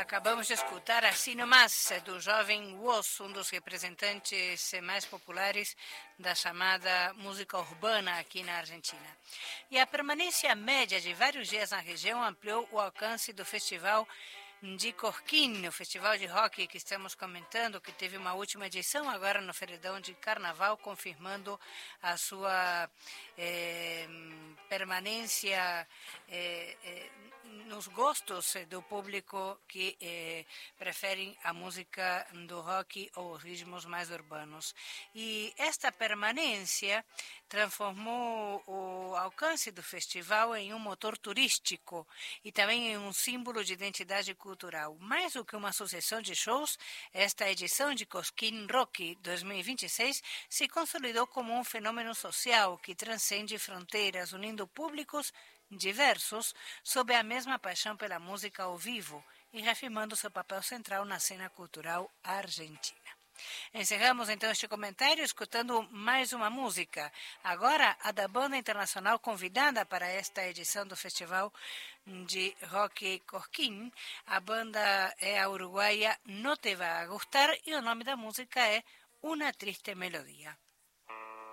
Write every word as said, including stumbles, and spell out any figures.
Acabamos de escutar Assim Nomás, do jovem Woz, um dos representantes mais populares da chamada música urbana aqui na Argentina. E a permanência média de vários dias na região ampliou o alcance do festival de Cosquín, o festival de rock que estamos comentando, que teve uma última edição agora no feriadão de Carnaval, confirmando a sua eh, permanência eh, eh, nos gostos do público que eh, preferem a música do rock ou os ritmos mais urbanos. E esta permanência transformou o alcance do festival em um motor turístico e também em um símbolo de identidade cultural. Mais do que uma sucessão de shows, esta edição de Cosquín Rock dois mil e vinte e seis se consolidou como um fenômeno social que transcende fronteiras, unindo públicos diversos sob a mesma paixão pela música ao vivo e reafirmando seu papel central na cena cultural argentina. Encerramos então este comentário escutando mais uma música, agora a da banda internacional convidada para esta edição do Festival de Rock Cosquín. A banda é a uruguaia No Te Va a Gustar e o nome da música é Una Triste Melodia.